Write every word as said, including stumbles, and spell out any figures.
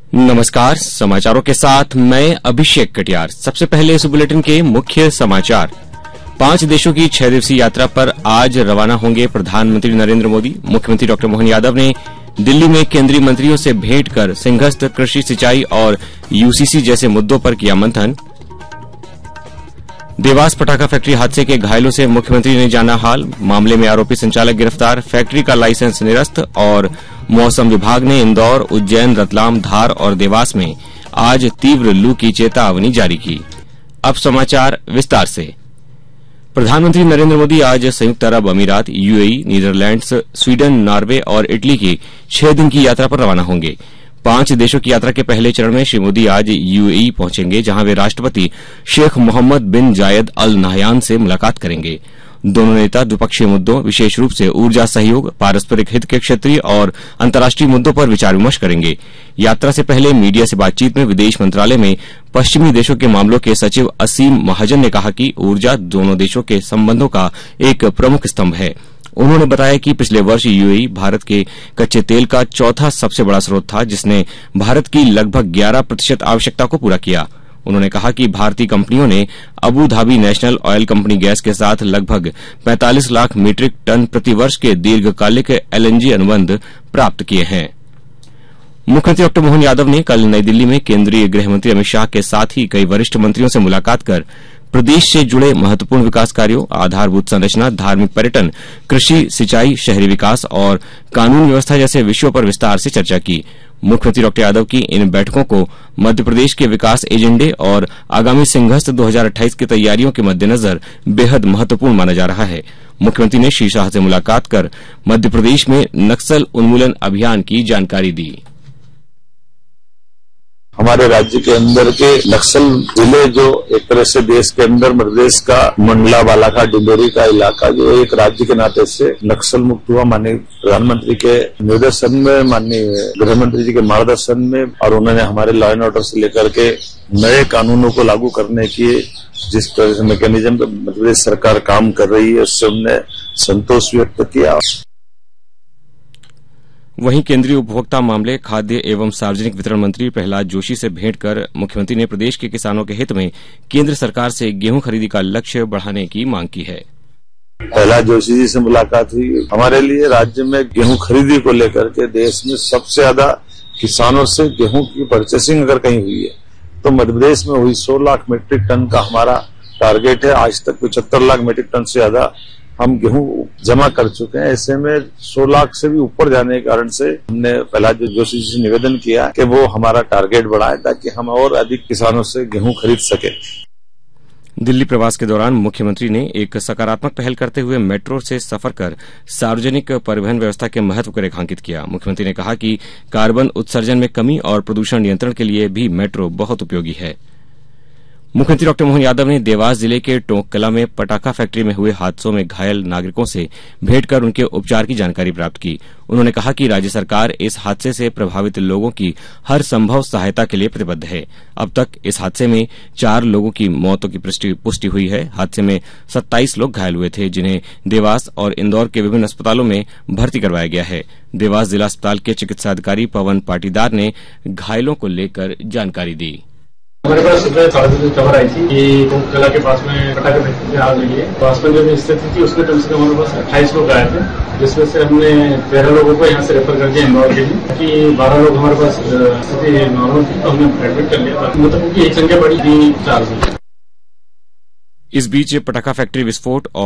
नमस्कार, समाचारों के साथ मैं अभिषेक कटियार। सबसे पहले इस बुलेटिन के मुख्य समाचार। पांच देशों की छह दिवसीय यात्रा पर आज रवाना होंगे प्रधानमंत्री नरेंद्र मोदी। मुख्यमंत्री डॉक्टर मोहन यादव ने दिल्ली में केंद्रीय मंत्रियों से भेंट कर सिंहस्थ, कृषि, सिंचाई और यूसीसी जैसे मुद्दों पर किया मंथन। देवास पटाखा फैक्ट्री हादसे के घायलों से मुख्यमंत्री ने जाना हाल। मामले में आरोपी संचालक गिरफ्तार, फैक्ट्री का लाइसेंस निरस्त। और मौसम विभाग ने इंदौर, उज्जैन, रतलाम, धार और देवास में आज तीव्र लू की चेतावनी जारी की। अब समाचार विस्तार से। प्रधानमंत्री नरेंद्र मोदी आज संयुक्त अरब अमीरात, यूएई, नीदरलैंड्स, स्वीडन, नॉर्वे और इटली की छह दिन की यात्रा पर रवाना होंगे। पांच देशों की यात्रा के पहले चरण में श्री मोदी आज यूएई पहुंचेंगे, जहां वे राष्ट्रपति शेख मोहम्मद बिन जायद अल नाहयान से मुलाकात करेंगे। दोनों नेता द्विपक्षीय मुद्दों, विशेष रूप से ऊर्जा सहयोग, पारस्परिक हित के क्षेत्रीय और अंतर्राष्ट्रीय मुद्दों पर विचार विमर्श करेंगे। यात्रा से पहले मीडिया से बातचीत में विदेश मंत्रालय में पश्चिमी देशों के मामलों के सचिव असीम महाजन ने कहा कि ऊर्जा दोनों देशों के संबंधों का एक प्रमुख स्तंभ है। उन्होंने बताया कि पिछले वर्ष यूएई भारत के कच्चे तेल का चौथा सबसे बड़ा स्रोत था, जिसने भारत की लगभग ग्यारह प्रतिशत आवश्यकता को पूरा किया। उन्होंने कहा कि भारतीय कंपनियों ने Abu Dhabi national oil company gas के साथ लगभग पैंतालीस लाख मीट्रिक टन प्रतिवर्ष के दीर्घकालिक एलएनजी अनुबंध प्राप्त किए हैं। मुख्यमंत्री डॉक्टर मोहन यादव ने कल नई दिल्ली में केंद्रीय गृह मंत्री अमित शाह के साथ ही कई वरिष्ठ मंत्रियों से मुलाकात कर प्रदेश से जुड़े महत्वपूर्ण विकास कार्यों, आधारभूत संरचना, धार्मिक पर्यटन, कृषि, सिंचाई, शहरी विकास और कानून व्यवस्था जैसे विषयों पर विस्तार से चर्चा की। मुख्यमंत्री डॉक्टर यादव की इन बैठकों को मध्य प्रदेश के विकास एजेंडे और आगामी सिंहस्थ दो हजार अट्ठाईस की तैयारियों के मद्देनजर बेहद महत्वपूर्ण माना जा रहा है। मुख्यमंत्री ने श्री शाह से मुलाकात कर मध्य प्रदेश में नक्सल उन्मूलन अभियान की जानकारी दी। हमारे राज्य के अंदर के नक्सल जिले जो एक तरह से देश के अंदर मध्य प्रदेश का मंडला, बालाघाट, डिंडोरी का इलाका जो एक राज्य के नाते से नक्सल मुक्त हुआ। माननीय प्रधानमंत्री के निर्देशन में, माननीय गृह मंत्री जी के मार्गदर्शन में, और उन्होंने हमारे लॉ एंड ऑर्डर से लेकर के नए कानूनों को लागू करने की जिस तरह से मैकेनिज्म पर मध्य प्रदेश सरकार काम कर रही है, उससे हमने संतोष व्यक्त किया। वहीं केंद्रीय उपभोक्ता मामले, खाद्य एवं सार्वजनिक वितरण मंत्री प्रहलाद जोशी से भेंट कर मुख्यमंत्री ने प्रदेश के किसानों के हित में केंद्र सरकार से गेहूं खरीदी का लक्ष्य बढ़ाने की मांग की है। प्रहलाद जोशी जी से मुलाकात हुई। हमारे लिए राज्य में गेहूं खरीदी को लेकर के देश में सबसे ज्यादा किसानों से गेहूं की परचेसिंग अगर कहीं हुई है तो मध्य प्रदेश में हुई। सौ लाख मीट्रिक टन का हमारा टारगेट है। आज तक पचहत्तर लाख मीट्रिक टन से ज्यादा हम गेहूं जमा कर चुके हैं। ऐसे में सौ लाख से भी ऊपर जाने के कारण से हमने प्रहलाद जोशी जी से निवेदन किया कि वो हमारा टारगेट बढ़ाए ताकि हम और अधिक किसानों से गेहूं खरीद सके। दिल्ली प्रवास के दौरान मुख्यमंत्री ने एक सकारात्मक पहल करते हुए मेट्रो से सफर कर सार्वजनिक परिवहन व्यवस्था के महत्व को रेखांकित किया। मुख्यमंत्री ने कहा कि कार्बन उत्सर्जन में कमी और प्रदूषण नियंत्रण के लिए भी मेट्रो बहुत उपयोगी है। मुख्यमंत्री डॉक्टर मोहन यादव ने देवास जिले के टोंककला में पटाखा फैक्ट्री में हुए हादसों में घायल नागरिकों से भेंट कर उनके उपचार की जानकारी प्राप्त की। उन्होंने कहा कि राज्य सरकार इस हादसे से प्रभावित लोगों की हर संभव सहायता के लिए प्रतिबद्ध है। अब तक इस हादसे में चार लोगों की मौतों की पुष्टि हुई है। हादसे में सत्ताईस लोग घायल हुए थे, जिन्हें देवास और इंदौर के विभिन्न अस्पतालों में भर्ती करवाया गया है। देवास जिला अस्पताल के चिकित्सा अधिकारी पवन पाटीदार ने घायलों को लेकर जानकारी दी। हमारे पास सुबह साढ़े बजे खबर आई थी कि टोंककला के पास में पटाखे फैक्ट्री में आग लगी है। तो अस्पताल में स्थित थी, उसमें कम से कम हमारे पास अट्ठाईस लोग आए थे, जिसमें से हमने तेरह लोगों को यहाँ से रेफर कर दिया इंदौर के लिए, कि बारह लोग हमारे पास स्थिति नॉर्मल थी तो हमने एडमिट कर लिया। मतलब उनकी एक संख्या बड़ी थी, चार से। इस बीच पटाखा फैक्ट्री विस्फोट और